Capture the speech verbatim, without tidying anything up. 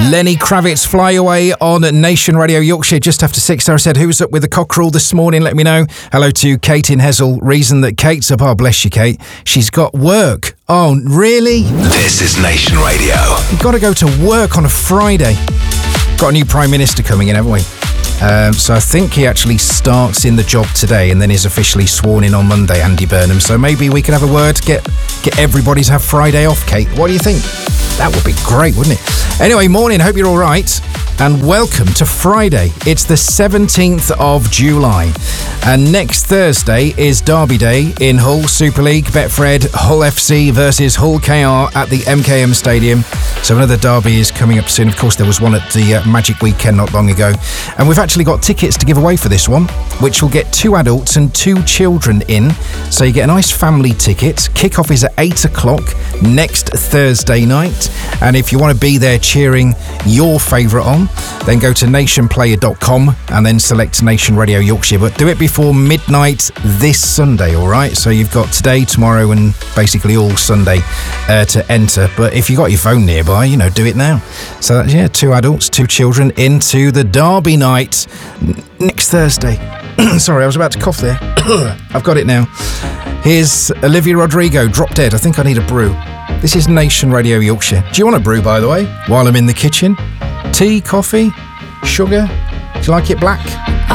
Lenny Kravitz, Fly Away on Nation Radio Yorkshire just after six. I said, who's up with the cockerel this morning? Let me know. Hello to Kate in Hessel. Reason that Kate's up, oh bless you, Kate. She's got work. Oh, really? This is Nation Radio. You've got to go to work on a Friday. Got a new Prime Minister coming in, haven't we? Um, so I think he actually starts in the job today and then is officially sworn in on Monday, Andy Burnham. So maybe we could have a word, get get everybody to have Friday off, Kate. What do you think? That would be great, wouldn't it? Anyway, morning, hope you're all right. And welcome to Friday. It's the seventeenth of July. And next Thursday is Derby Day in Hull, Super League, Betfred, Hull F C versus Hull K R at the M K M Stadium. So another derby is coming up soon. Of course, there was one at the uh, Magic Weekend not long ago. And we've actually got tickets to give away for this one, which will get two adults and two children in. So you get a nice family ticket. Kick-off is at eight o'clock next Thursday night. And if you want to be there cheering your favourite on, then go to nation player dot com and then select Nation Radio Yorkshire. But do it before midnight this Sunday, all right? So you've got today, tomorrow, and basically all Sunday uh, to enter. But if you've got your phone nearby, you know, do it now. So, that's, yeah, two adults, two children into the Derby night n- next Thursday. Sorry, I was about to cough there. I've got it now. Here's Olivia Rodrigo, Drop Dead. I think I need a brew. This is Nation Radio Yorkshire. Do you want a brew, by the way, while I'm in the kitchen? Tea, coffee, sugar? Do you like it black?